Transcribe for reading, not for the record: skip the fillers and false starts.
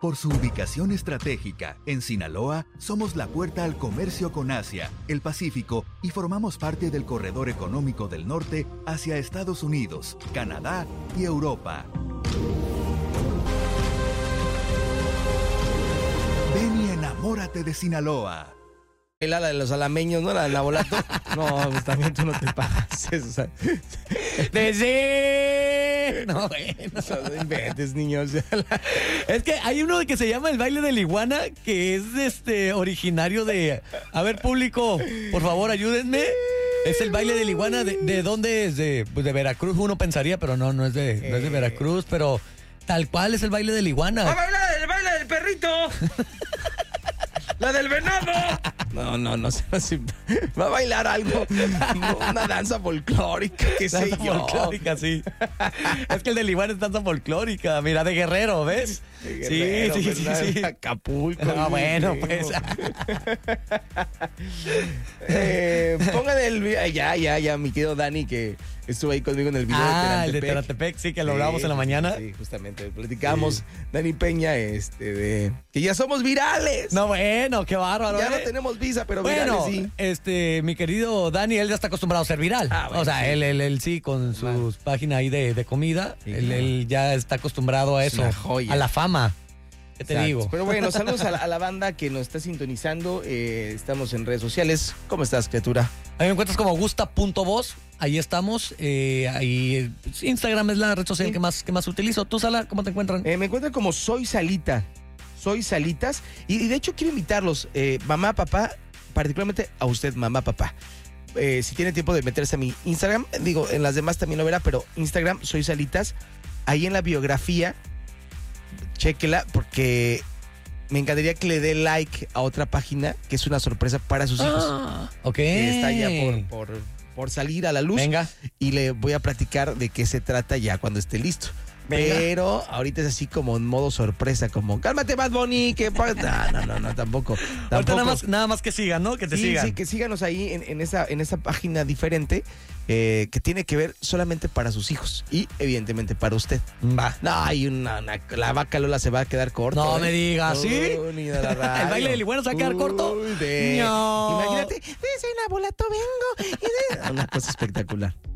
Por su ubicación estratégica, en Sinaloa, somos la puerta al comercio con Asia, el Pacífico y formamos parte del corredor económico del norte hacia Estados Unidos, Canadá y Europa. Ven y enamórate de Sinaloa. La de los alameños, ¿no? La del Nabolato. No, pues también tú no te pases. O sea. No, bueno. No inventes, niños. Es que hay uno que se llama el baile de la iguana, que es originario de... A ver, público, por favor, ayúdenme. Es el baile de la iguana. ¿De dónde es? Pues de Veracruz, uno pensaría, pero no es de Veracruz, pero tal cual es el baile de la iguana. ¡Va a bailar el baile del perrito! ¡La del venado! No sé. Va a bailar algo, una danza folclórica, qué sé yo. Danza folclórica, sí. Es que el de iguana es danza folclórica, mira, de Guerrero, ¿ves? Guerrero, sí. Acapulco. No, bueno, pues. Pongan el... Ya, mi querido Dani, que estuvo ahí conmigo en el video de Teratepec. El de Teratepec, sí, que lo hablábamos en la mañana. Sí, justamente, platicamos. Sí. Dani Peña, de que ya somos virales. No, bueno, qué bárbaro. Ya no tenemos visa, pero virales sí. Mi querido Dani, él ya está acostumbrado a ser viral. Bueno, o sea, sí. Él sí, con sus páginas ahí de comida, sí, él ya está acostumbrado a eso, a la fama. ¿Qué te digo? Pero bueno, saludos a la banda que nos está sintonizando. Estamos en redes sociales. ¿Cómo estás, criatura? A mí me encuentras como gusta.voz. Ahí estamos. Ahí Instagram es la red social que más utilizo. ¿Tú, Sala, cómo te encuentran? Me encuentran como Soy Salita. Soy Salitas. Y de hecho quiero invitarlos, mamá, papá, particularmente a usted, mamá, papá. Si tiene tiempo de meterse a mi Instagram, digo, en las demás también lo verá, pero Instagram, Soy Salitas. Ahí en la biografía, chéquela, porque me encantaría que le dé like a otra página que es una sorpresa para sus hijos. Ok. Que está ya por salir a la luz. Venga. Y le voy a platicar de qué se trata ya cuando esté listo. Venga. Pero ahorita es así como en modo sorpresa, como cálmate, Bad Bunny, que no, tampoco. Ahorita nada más que sigan, ¿no? Que te sigan. Sí, que síganos ahí en esa página diferente que tiene que ver solamente para sus hijos y evidentemente para usted. Va. No, hay la vaca Lola se va a quedar corta. No me digas, ¿sí? Ni de la radio. ¿El baile del iguana se va a quedar corto? No. Imagínate, soy Nabolato, vengo. Una cosa espectacular.